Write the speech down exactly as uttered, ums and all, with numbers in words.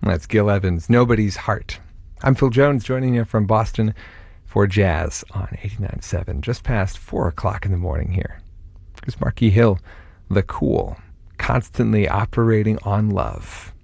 That's Gil Evans, Nobody's Heart. I'm Phil Jones, joining you from Boston for Jazz on eighty-nine point seven, just past four o'clock in the morning here. Here's Marquis Hill, The Cool, Constantly Operating on Love.